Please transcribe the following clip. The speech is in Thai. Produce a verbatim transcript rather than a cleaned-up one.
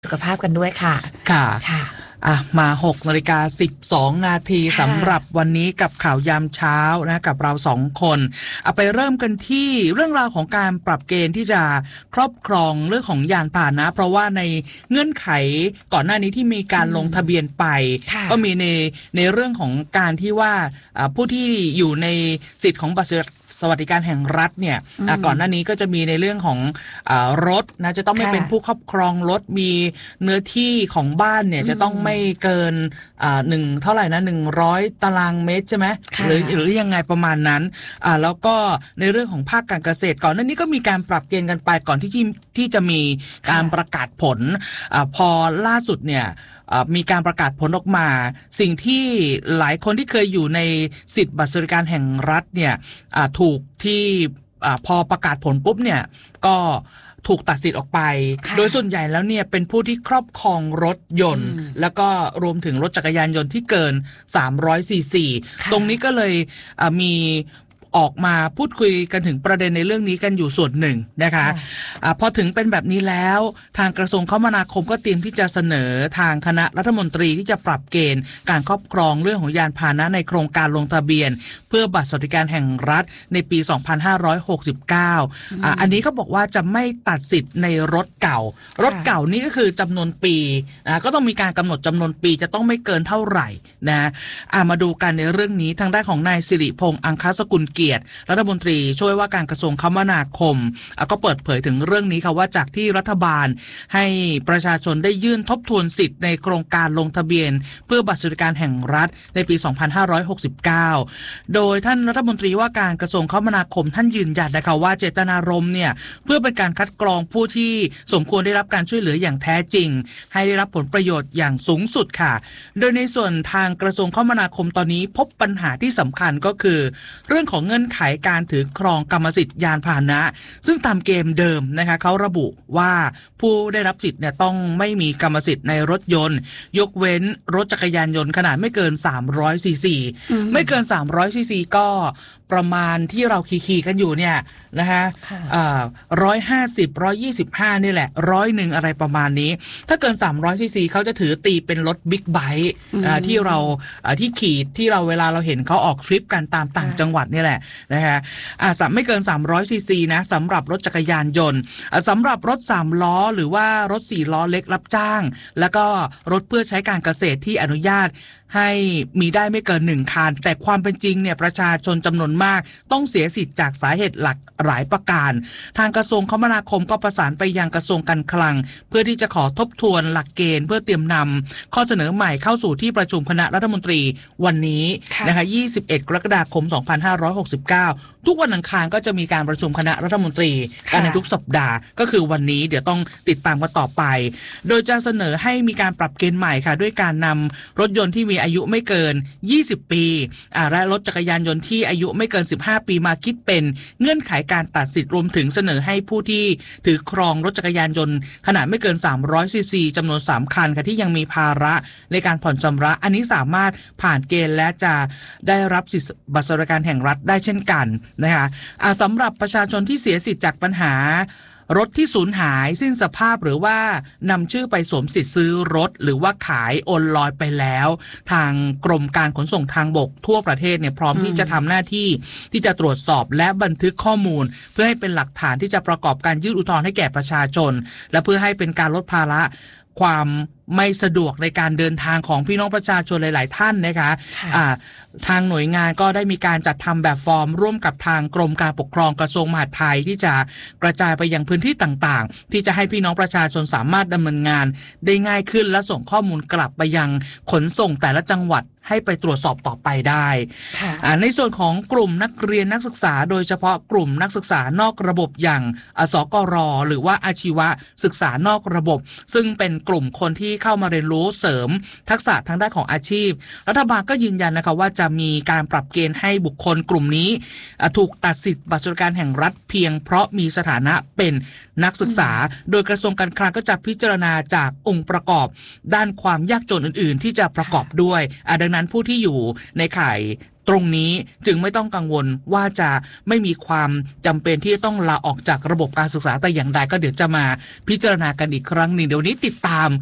สุขภาพกันด้วยค่ะค่ะค่ะอ่ะมาหกนาฬิกาสิบสองนาทีสำหรับวันนี้กับข่าวยามเช้านะกับเราสองคนเอาไปเริ่มกันที่เรื่องราวของการปรับเกณฑ์ที่จะครอบครองเรื่องของยานพาหนะเพราะว่าในเงื่อนไขก่อนหน้านี้ที่มีการลงทะเบียนไปก็มีในในเรื่องของการที่ว่าผู้ที่อยู่ในสิทธิ์ของบัตรสวัสดิการแห่งรัฐเนี่ยก่อนหน้านี้ก็จะมีในเรื่องของอ่ารถนะจะต้องไม่เป็นผู้ครอบครองรถมีเนื้อที่ของบ้านเนี่ยจะต้องไม่เกินอ่าหนึ่งเท่าไหร่นะหนึ่งร้อยตารางเมตรใช่ไหมหรือหรือยังไงประมาณนั้นอ่าแล้วก็ในเรื่องของภาคการเกษตรก่อนหน้านี้ก็มีการปรับเกณฑ์กันไปก่อนที่ที่ที่จะมีการประกาศผลอ่าพอล่าสุดเนี่ยมีการประกาศผลออกมาสิ่งที่หลายคนที่เคยอยู่ในสิทธิบัตรสวัสดิการแห่งรัฐเนี่ยถูกที่พอประกาศผลปุ๊บเนี่ยก็ถูกตัดสิทธิ์ออกไปโดยส่วนใหญ่แล้วเนี่ยเป็นผู้ที่ครอบครองรถยนต์แล้วก็รวมถึงรถจักรยานยนต์ที่เกินสามร้อยซีซีตรงนี้ก็เลยมีออกมาพูดคุยกันถึงประเด็นในเรื่องนี้กันอยู่ส่วนหนึ่งนะคะอะพอถึงเป็นแบบนี้แล้วทางกระทรวงคมนาคมก็เตรียมที่จะเสนอทางคณะรัฐมนตรีที่จะปรับเกณฑ์การครอบครองเรื่องของยานพาหนะในโครงการลงทะเบียนเพื่อบัตรสวัสดิการแห่งรัฐในปีสองพันห้าร้อยหกสิบเก้าอ่าอันนี้เขาบอกว่าจะไม่ตัดสิทธิ์ในรถเก่ารถเก่านี่ก็คือจำนวนปีนะก็ต้องมีการกำหนดจำนวนปีจะต้องไม่เกินเท่าไหร่นะอ่ามาดูกันในเรื่องนี้ทางด้านของนายสิริพงษ์อังคสกุลเกียรติรัฐมนตรีช่วยว่าการกระทรวงคมนาคมก็เปิดเผยถึงเรื่องนี้ค่ะว่าจากที่รัฐบาลให้ประชาชนได้ยื่นทบทวนสิทธิ์ในโครงการลงทะเบียนเพื่อบัตรสวัสดิการแห่งรัฐในปีสองพันห้าร้อยหกสิบเก้าโดยท่านรัฐมนตรีว่าการกระทรวงคมนาคมท่านยืนยันนะคะว่าเจตนารมณ์เนี่ยเพื่อเป็นการคัดกรองผู้ที่สมควรได้รับการช่วยเหลืออย่างแท้จริงให้ได้รับผลประโยชน์อย่างสูงสุดค่ะโดยในส่วนทางกระทรวงคมนาคมตอนนี้พบปัญหาที่สำคัญก็คือเรื่องของเงื่อนไขการถือครองกรรมสิทธิ์ยานพาหนะซึ่งตามเกมเดิมนะคะเขาระบุว่าผู้ได้รับสิทธิ์เนี่ยต้องไม่มีกรรมสิทธิ์ในรถยนต์ยกเว้นรถจักรยานยนต์ขนาดไม่เกินสามร้อยซีซีไม่เกินสามร้อยซีซีก็ประมาณที่เราขี่ๆกันอยู่เนี่ยนะคะอ่าร้อยห้าสิบร้อยยี่สิบห้านี่แหละร้อยหนึ่งอะไรประมาณนี้ถ้าเกินสามร้อยซีซีเขาจะถือตีเป็นรถบิ๊กไบค์ที่เราที่ขี่ที่เราเวลาเราเห็นเขาออกทริปกันตามต่างจังหวัดนี่แหละนะคะอ่าไม่เกินสามร้อยซีซีนะสำหรับรถจักรยานยนต์สำหรับรถสามล้อหรือว่ารถสี่ล้อเล็กรับจ้างแล้วก็รถเพื่อใช้การเกษตรที่อนุญาตให้มีได้ไม่เกินหนึ่งคันแต่ความเป็นจริงเนี่ยประชาชนจำนวนมากต้องเสียสิทธิ์จากสาเหตุหลักหลายประการทางกระทรวงคมนาคมก็ประสานไปยังกระทรวงการคลังเพื่อที่จะขอทบทวนหลักเกณฑ์เพื่อเตรียมนำข้อเสนอใหม่เข้าสู่ที่ประชุมคณะรัฐมนตรีวันนี้นะคะยี่สิบเอ็ดกรกฎาคมสองพันห้าร้อยหกสิบเก้าทุกวันอังคารก็จะมีการประชุมคณะรัฐมนตรีกันในทุกสัปดาห์ก็คือวันนี้เดี๋ยวต้องติดตามกันต่อไปโดยจะเสนอให้มีการปรับเกณฑ์ใหม่ค่ะด้วยการนำรถยนต์ที่มีอายุไม่เกินยี่สิบปีอ่าและรถจักรยานยนต์ที่อายุไม่เกินสิบห้าปีมาคิดเป็นเงื่อนไขการตัดสิทธิ์รวมถึงเสนอให้ผู้ที่ถือครองรถจักรยานยนต์ขนาดไม่เกินสามร้อยซีซีจำนวนสามคันค่ะที่ยังมีภาระในการผ่อนชำระอันนี้สามารถผ่านเกณฑ์และจะได้รับสิทธิบัตรสวัสดิการแห่งรัฐได้เช่นกันนะคะอ่าสำหรับประชาชนที่เสียสิทธิ์จากปัญหารถที่สูญหายสิ้นสภาพหรือว่านำชื่อไปสวมสิทธิ์ซื้อรถหรือว่าขายโอนลอยไปแล้วทางกรมการขนส่งทางบกทั่วประเทศเนี่ยพร้อมที่จะทำหน้าที่ที่จะตรวจสอบและบันทึกข้อมูลเพื่อให้เป็นหลักฐานที่จะประกอบการยื่นอุทธรณ์ให้แก่ประชาชนและเพื่อให้เป็นการลดภาระความไม่สะดวกในการเดินทางของพี่น้องประชาชนหลายๆท่านนะคะะทางหน่วยงานก็ได้มีการจัดทำแบบฟอร์มร่วมกับทางกรมการปกครองกระทรวงมหาดไทยที่จะกระจายไปยังพื้นที่ต่างๆที่จะให้พี่น้องประชาชนสามารถดำเนินงานได้ง่ายขึ้นและส่งข้อมูลกลับไปยังขนส่งแต่ละจังหวัดให้ไปตรวจสอบต่อไปได้ในส่วนของกลุ่มนักเรียนนักศึกษาโดยเฉพาะกลุ่มนักศึกษานอกระบบอย่างสกรหรือว่าอาชีวะศึกษานอกระบบซึ่งเป็นกลุ่มคนที่เข้ามาเรียนรู้เสริมทักษะทางด้านของอาชีพรัฐบาลก็ยืนยันนะคะว่าจะมีการปรับเกณฑ์ให้บุคคลกลุ่มนี้ถูกตัดสิทธิ์บัตรสวัสดิการแห่งรัฐเพียงเพราะมีสถานะเป็นนักศึกษาโดยกระทรวงการคลังก็จะพิจารณาจากองค์ประกอบด้านความยากจนอื่นๆที่จะประกอบด้วยดังนั้นผู้ที่อยู่ในข่ายตรงนี้จึงไม่ต้องกังวลว่าจะไม่มีความจำเป็นที่จะต้องลาออกจากระบบการศึกษาแต่อย่างใดก็เดี๋ยวจะมาพิจารณากันอีกครั้งหนึ่งเดี๋ยวนี้ติดตาม